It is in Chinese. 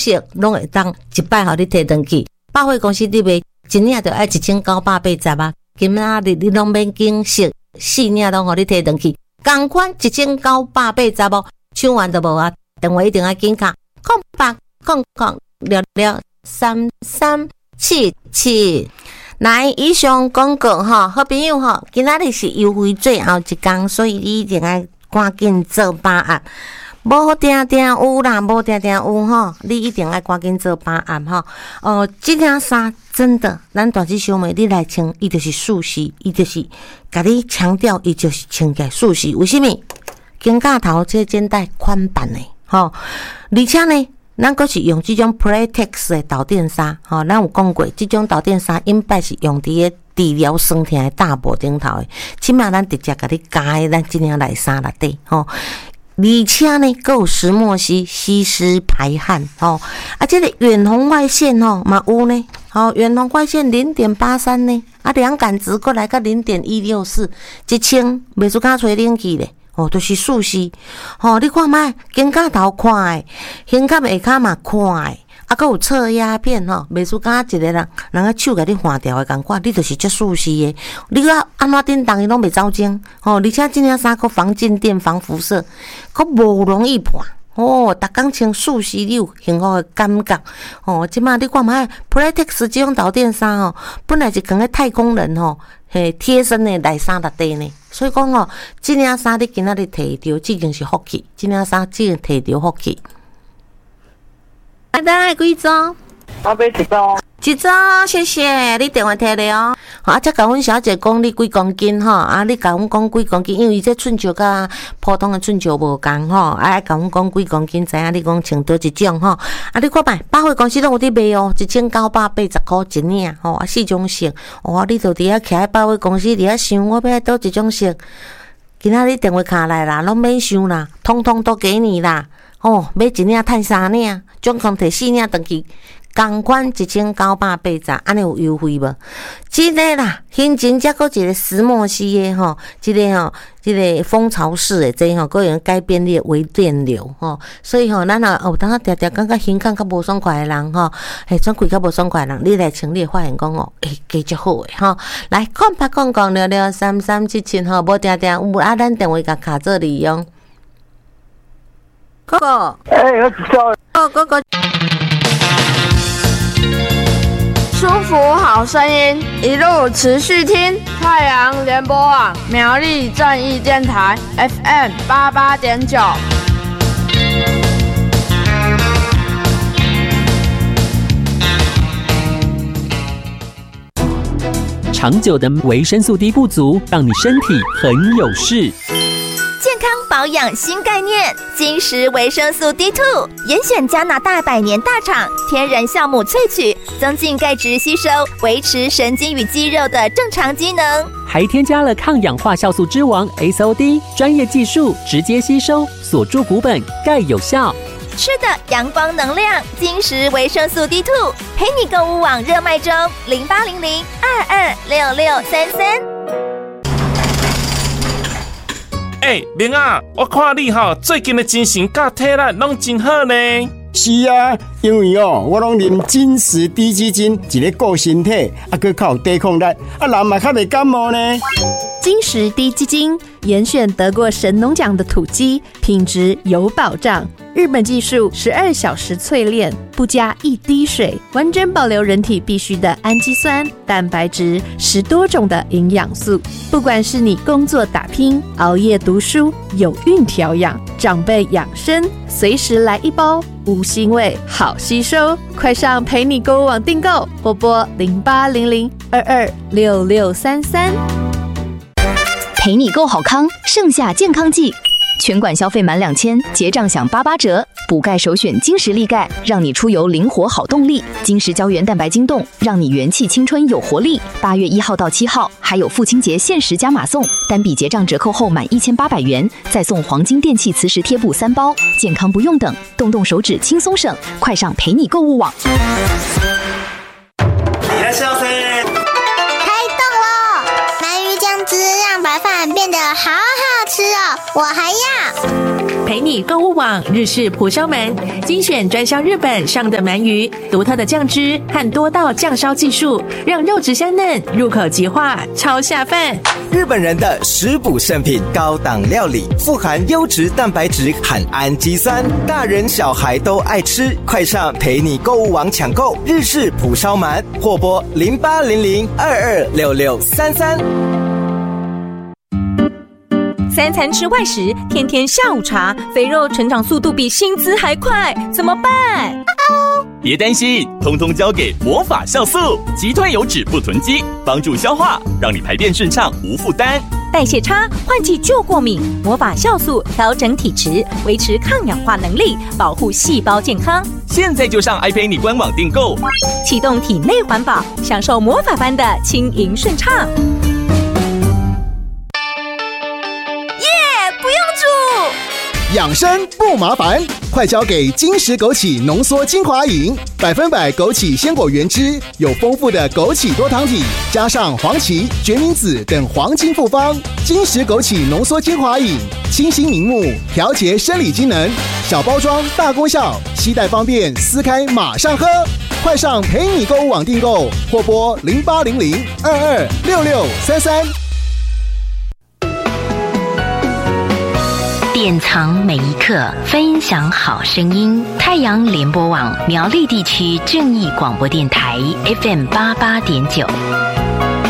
色拢会当一摆互你摕转去。百货公司你卖一领就要1980啊，今仔日你拢免紧色，4领拢互你摕转去，同款1980哦，抢完都无啊！电话一定要紧卡，08003377。来，以上广告吼，好朋友吼，今仔日是优惠最后一天，所以你一定要赶紧做把握。无定定有啦，无定定有吼，你一定要赶紧做把握吼。这件衫真的，咱大姐小妹你来穿，伊就是舒适，伊就是甲你强调，伊就是穿起来舒适。为什么？肩胛头这肩带宽版的吼，而且呢，咱阁是用这种 Playtex 的导电衫吼，咱有讲过，这种导电衫应该是用伫个治疗酸痛的大脖顶头的，起码咱直接甲你加在咱这件内衫内底吼。而且呢，还有石墨烯吸湿排汗哦，这个远红外线哦嘛有呢，远红外线0.83呢，凉感值过来个0.164，一穿袂输甲吹冷气咧，都是舒适，你看卖肩胛头看的，胸甲下骹嘛看的。还有侧压片吼，袂输甲一个人个手甲你换掉的感觉，你就是足舒适的。你要安怎叮当伊拢袂走精而且这件衫佫防静电、防辐射，佫无容易破逐工穿舒适，你有幸福的感觉即摆你看卖 Playtex 这种导电衫本来是跟个太空人贴身的内衫内底呢，所以讲这件衫你今仔日摕到，这件是福气，这件衫这件摕到福气。咱爱几组？ 我买一组。 一组，谢谢你电话摕来哦。才甲阮小姐讲你几公斤你甲阮讲几公斤，因为这寸石甲普通的寸石无共爱甲阮讲几公斤，知影你讲穿倒一种你看卖，百货公司拢有伫卖1980块一领4种色你就伫遐徛喺百货公司伫遐想，我要倒一种色。今仔日电话卡来啦，拢免想啦，通通都给你啦。买一领趁3领，总共摕4领转去，同款1980，安尼有优惠无？这个啦，形成才个一个石墨烯的这个蜂巢式的这个有改变你的微电流所以咱有当常常感觉胸腔较无爽快的人喘气较无爽快的人，你来穿你会发现讲加足好的来看拍讲663377无定定有咱电话甲卡做利用。哥哥， 我知道。 哥哥， 舒服好声音，一路持续听太阳联播网苗栗正义电台 FM 88.9。 长久的维生素 D 不足，让你身体很有事。 健康保养新概念，金石维生素 D2， 严选加拿大100年大厂天然酵母萃取，增进钙质吸收，维持神经与肌肉的正常机能， 还添加了抗氧化酵素之王 SOD， 专业技术直接吸收，锁住骨本，钙有效。 吃的阳光能量，金石维生素 D2， 陪你购物网热卖中，0800226633。 明啊，我看你最近的精神甲体力拢真好呢。 是啊，因为我拢啉金石 D 基金，一个顾身体，还较有抵抗力，人嘛较袂感冒呢。 金石 D 基金严选得过神农奖的土鸡，品质有保障。日本技术12小时淬炼，不加一滴水，完整保留人体必需的氨基酸、蛋白质，10多种的营养素。不管是你工作打拼、熬夜读书、有孕调养、长辈养生，随时来一包，无腥味，好吸收。快上陪你购物网订购，或拨0800226633。 陪你购好康，盛夏健康季，全馆消费满2000，结账享88折。补钙首选金石力钙，让你出游灵活好动力。金石胶原蛋白晶冻，让你元气青春有活力。8月1号到7号，还有父亲节限时加码送，单笔结账折扣后满1800元，再送黄金电器磁石贴布3包。健康不用等，动动手指轻松省，快上陪你购物网。 让白饭变得好好吃哦，我还要。 陪你购物网日式蒲烧门，精选专销日本上等鳗鱼，独特的酱汁和多道酱烧技术，让肉质香嫩，入口即化，超下饭。 日本人的食补圣品，高档料理，富含优质蛋白质和氨基酸，大人小孩都爱吃。快上陪你购物网抢购日式蒲烧鳗，或拨0800226633。 3餐吃外食，天天下午茶，肥肉成长速度比薪资还快，怎么办？ 别担心，通通交给魔法酵素，击退油脂不囤积，帮助消化，让你排便顺畅无负担。 代谢差，换季就过敏，魔法酵素调整体质，维持抗氧化能力，保护细胞健康。 现在就上iPay你官网订购， 启动体内环保，享受魔法般的轻盈顺畅。 不用煮， 养生不麻烦，快交给金石枸杞浓缩精华饮，100%枸杞鲜果原汁，有丰富的枸杞多糖体，加上黄芪、决明子等黄金复方。金石枸杞浓缩精华饮，清新明目，调节生理机能，小包装大功效，携带方便，撕开马上喝。快上陪你购物网订购，或拨0800226633。 典藏每一刻，分享好声音。太阳联播网苗栗地区正义广播电台 FM88.9。